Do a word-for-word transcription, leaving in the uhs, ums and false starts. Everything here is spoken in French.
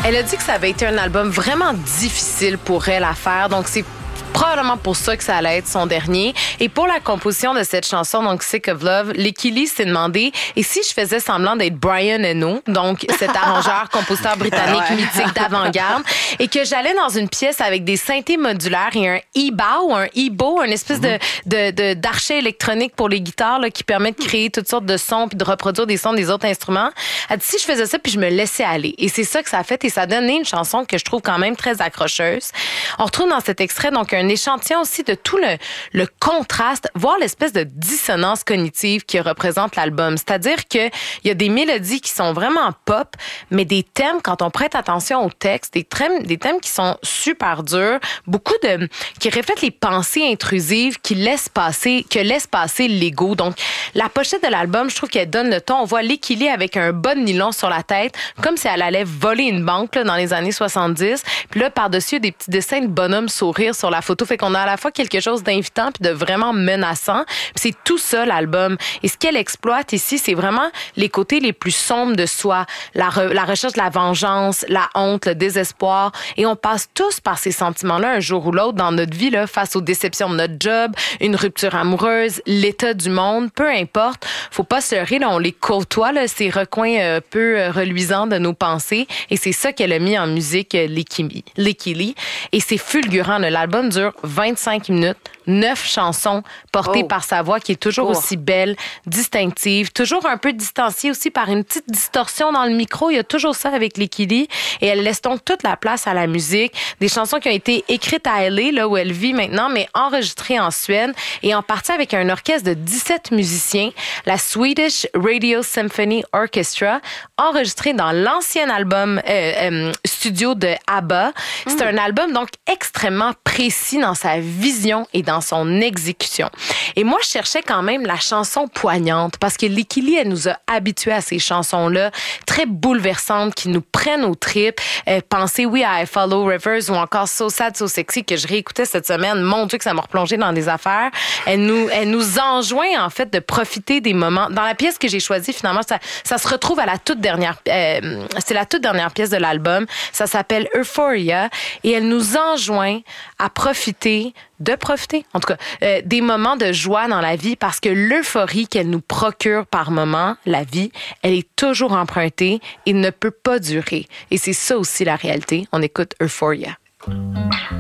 Elle a dit que ça avait été un album vraiment difficile pour elle à faire, donc c'est probablement pour ça que ça allait être son dernier. Et pour la composition de cette chanson, donc Sick of Love, Leikili s'est demandé, et si je faisais semblant d'être Brian Eno, donc cet arrangeur, compositeur britannique ouais. mythique d'avant-garde, et que j'allais dans une pièce avec des synthés modulaires et un e-bow, un e-bow, une espèce mm-hmm. de, de, de, d'archet électronique pour les guitares là, qui permet de créer toutes sortes de sons puis de reproduire des sons des autres instruments. Elle dit, si je faisais ça puis je me laissais aller. Et c'est ça que ça a fait et ça a donné une chanson que je trouve quand même très accrocheuse. On retrouve dans cet extrait donc un échantillon aussi de tout le, le contraste, voire l'espèce de dissonance cognitive qui représente l'album. C'est-à-dire qu'il y a des mélodies qui sont vraiment pop, mais des thèmes, quand on prête attention au texte, des thèmes, des thèmes qui sont super durs, beaucoup de, qui reflètent les pensées intrusives qui laissent passer, que laisse passer l'ego. Donc, la pochette de l'album, je trouve qu'elle donne le ton. On voit Leikili avec un bas de nylon sur la tête, comme si elle allait voler une banque, là, dans les années soixante-dix. Puis là, par-dessus, des petits dessins de bonhommes sourire sur la photo. Fait qu'on a à la fois quelque chose d'invitant puis de vraiment menaçant. Puis c'est tout ça, l'album. Et ce qu'elle exploite ici, c'est vraiment les côtés les plus sombres de soi. La, re, la recherche de la vengeance, la honte, le désespoir. Et on passe tous par ces sentiments-là un jour ou l'autre dans notre vie, là, face aux déceptions de notre job, une rupture amoureuse, l'état du monde, peu importe. Faut pas se leurrer, là, on les côtoie, là, ces recoins euh, peu euh, reluisants de nos pensées. Et c'est ça qu'elle a mis en musique, euh, Leikili. Et c'est fulgurant, là. L'album dure vingt-cinq minutes, neuf chansons portées oh. par sa voix qui est toujours oh. aussi belle, distinctive, toujours un peu distanciée aussi par une petite distorsion dans le micro. Il y a toujours ça avec Leikili. Et elle laisse donc toute la place à la musique. Des chansons qui ont été écrites à L A, là où elle vit maintenant, mais enregistrées en Suède et en partie avec un orchestre de dix-sept musiciens, la Swedish Radio Symphony Orchestra, enregistré dans l'ancien album euh, euh, studio de ABBA. Mm. C'est un album donc extrêmement précis dans sa vision et dans son exécution. Et moi, je cherchais quand même la chanson poignante parce que Leikili, elle nous a habitués à ces chansons-là très bouleversantes qui nous prennent aux tripes. Euh, pensez, oui, à I Follow Rivers ou encore So Sad, So Sexy que je réécoutais cette semaine. Mon Dieu, que ça m'a replongé dans des affaires. Elle nous, elle nous enjoint, en fait, de profiter des moments. Dans la pièce que j'ai choisie, finalement, ça, ça se retrouve à la toute dernière, euh, c'est la toute dernière pièce de l'album. Ça s'appelle Euphoria et elle nous enjoint à profiter de profiter, en tout cas, euh, des moments de joie dans la vie parce que l'euphorie qu'elle nous procure par moment, la vie, elle est toujours empruntée et ne peut pas durer. Et c'est ça aussi la réalité. On écoute Euphoria.